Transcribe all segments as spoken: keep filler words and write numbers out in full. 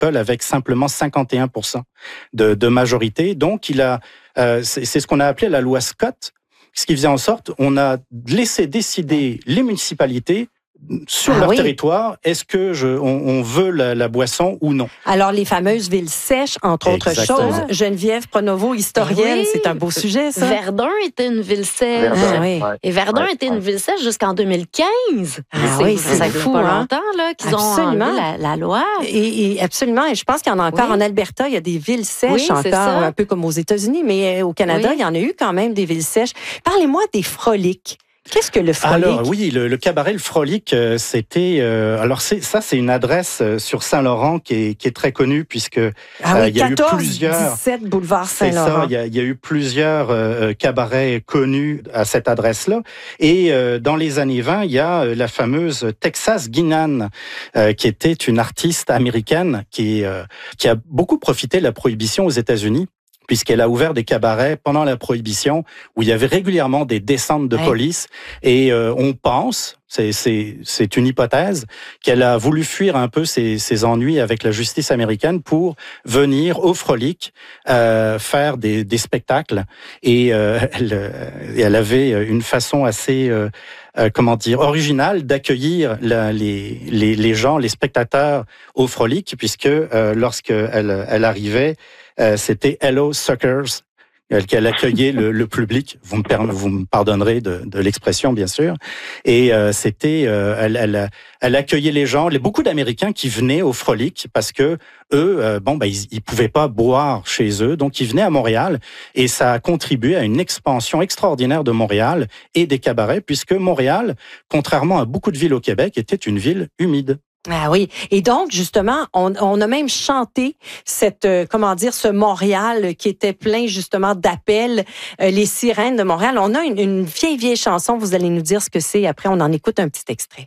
d'alcool avec simplement cinquante et un pour cent de, de majorité. Donc, il a, euh, c'est, c'est ce qu'on a appelé la loi Scott, ce qui faisait en sorte on a laissé décider les municipalités sur ah leur oui. territoire, est-ce que je, on, on veut la, la boisson ou non? Alors, les fameuses villes sèches, entre Exactement. autres choses. Geneviève Pronovo, historienne, oui. c'est un beau sujet, ça. Verdun était une ville sèche. Ah, oui. Et Verdun ouais. était une ville sèche jusqu'en deux mille quinze. Ah c'est, oui, c'est ça fou, fait pas hein? longtemps là, qu'ils absolument. ont enlevé la, la loi. Et, et absolument. Et je pense qu'il y en a encore oui. en Alberta. Il y a des villes sèches oui, encore, un peu comme aux États-unis. Mais au Canada, oui. il y en a eu quand même des villes sèches. Parlez-moi des froliques. Qu'est-ce que le Frolic? Alors oui, le, le cabaret Le Frolic, euh, c'était... Euh, alors c'est, ça, c'est une adresse euh, sur Saint-Laurent qui est, qui est très connue puisque ah oui, euh, il y a quatorze, eu plusieurs... dix-sept boulevard Saint-Laurent. C'est ça, il y a, il y a eu plusieurs euh, cabarets connus à cette adresse-là. Et euh, dans les années vingt, il y a euh, la fameuse Texas Guinan, euh, qui était une artiste américaine qui, euh, qui a beaucoup profité de la prohibition aux États-Unis, puisqu'elle a ouvert des cabarets pendant la Prohibition où il y avait régulièrement des descentes de ouais. police. Et euh, on pense, c'est, c'est, c'est une hypothèse, qu'elle a voulu fuir un peu ses, ses ennuis avec la justice américaine pour venir au Frolic euh, faire des, des spectacles. Et euh, elle, elle avait une façon assez... Euh, Euh, comment dire, original d'accueillir la, les, les, les gens, les spectateurs au Frolic, puisque euh, lorsqu'elle elle arrivait, euh, c'était Hello Suckers qu'elle accueillait le, le public. Vous me, per, vous me pardonnerez de, de l'expression, bien sûr. Et euh, c'était, euh, elle, elle, elle accueillait les gens, les, beaucoup d'Américains qui venaient au Frolic parce que eux, euh, bon, ben ils, ils pouvaient pas boire chez eux, donc ils venaient à Montréal et ça a contribué à une expansion extraordinaire de Montréal et des cabarets, puisque Montréal, contrairement à beaucoup de villes au Québec, était une ville humide. Ah oui. Et donc, justement, on, on a même chanté cette, euh, comment dire, ce Montréal qui était plein, justement, d'appels, euh, les sirènes de Montréal. On a une, une vieille, vieille chanson. Vous allez nous dire ce que c'est. Après, on en écoute un petit extrait.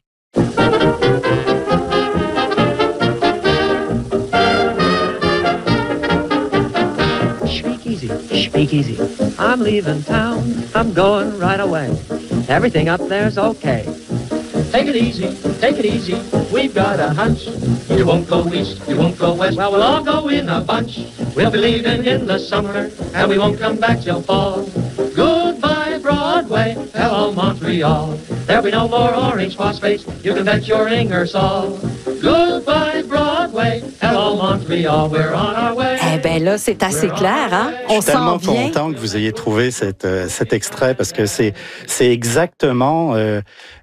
Speak easy, speak easy. I'm leaving town. I'm going right away. Everything up there's okay. Take it easy, take it easy, we've got a hunch. You won't go east, you won't go west, well, we'll all go in a bunch. We'll be leaving in the summer, and we won't come back till fall. Goodbye, Broadway, hello, Montreal. There'll be no more orange phosphates, you can bet your Ingersoll. Goodbye, Broadway, hello, Montreal, we're on our way. Eh bien là, c'est assez clair, hein? On Je suis tellement content que vous ayez trouvé cette, euh, cet extrait, parce que c'est, c'est exactement... Euh,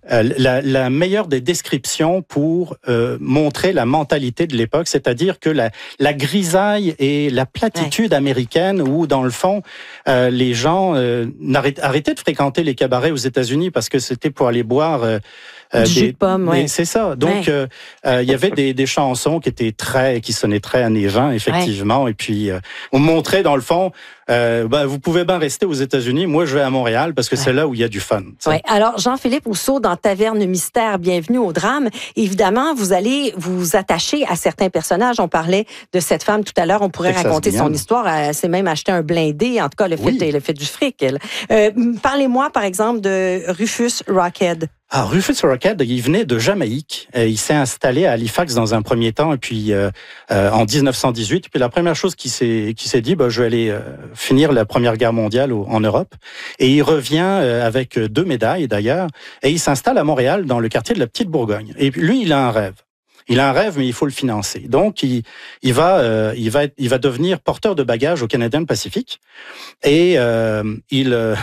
La, la meilleure des descriptions pour euh, montrer la mentalité de l'époque, c'est-à-dire que la, la grisaille et la platitude ouais. américaine où, dans le fond, euh, les gens euh, arrêtaient de fréquenter les cabarets aux États-Unis parce que c'était pour aller boire... Euh, Euh, du des, jus de pomme, oui. C'est ça. Donc, il ouais. euh, euh, y avait des, des chansons qui étaient très, qui sonnaient très années vingt, effectivement. Ouais. Et puis, euh, on montrait, dans le fond, euh, ben, vous pouvez bien rester aux États-Unis. Moi, je vais à Montréal parce que ouais. c'est là où il y a du fun. Oui. Alors, Jean-Philippe Rousseau, dans Taverne Mystère, bienvenue au drame. Évidemment, vous allez vous attacher à certains personnages. On parlait de cette femme tout à l'heure. On pourrait Texas raconter Guinan. Son histoire. Elle s'est même acheté un blindé. En tout cas, le fait, oui. elle a fait du fric. Elle. Euh, parlez-moi, par exemple, de Rufus Rockhead. Ah, Rufus Rockhead, il venait de Jamaïque. Il s'est installé à Halifax dans un premier temps, et puis euh, euh, en dix-neuf cent dix-huit. Puis la première chose qu'il s'est, qu'il s'est dit, bah, je vais aller euh, finir la Première Guerre mondiale au, en Europe. Et il revient euh, avec deux médailles d'ailleurs, et il s'installe à Montréal dans le quartier de la Petite Bourgogne. Et lui, il a un rêve. Il a un rêve, mais il faut le financer. Donc, il, il va, euh, il va, il va devenir porteur de bagages au Canadian Pacific, et euh, il. Euh,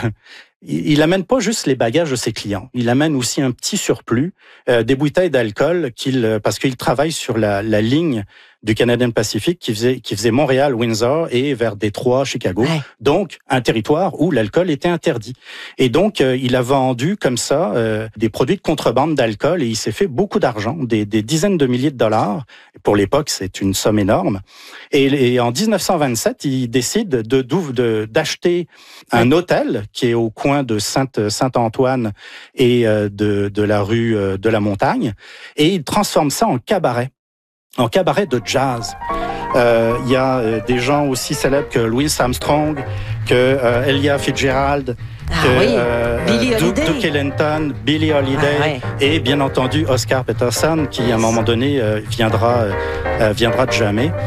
Il amène pas juste les bagages de ses clients, il amène aussi un petit surplus, euh, des bouteilles d'alcool qu'il, parce qu'il travaille sur la, la ligne du Canadian Pacific qui faisait, qui faisait Montréal, Windsor et vers Détroit, Chicago. Ouais. Donc, un territoire où l'alcool était interdit. Et donc, euh, il a vendu comme ça euh, des produits de contrebande d'alcool et il s'est fait beaucoup d'argent, des, des dizaines de milliers de dollars. Pour l'époque, c'est une somme énorme. Et, et en dix-neuf cent vingt-sept, il décide de, de, d'acheter un hôtel qui est au coin de Sainte, Saint-Antoine et de, de la rue de la Montagne, et il transforme ça en cabaret, en cabaret de jazz. Euh, il y a des gens aussi célèbres que Louis Armstrong, que euh, Ella Fitzgerald, Ah, que oui. euh, Billie Duke, Holiday. Duke Ellington, Billie Holiday Ah, ouais. et bien entendu Oscar Peterson qui à un moment donné euh, viendra, euh, viendra de jamais.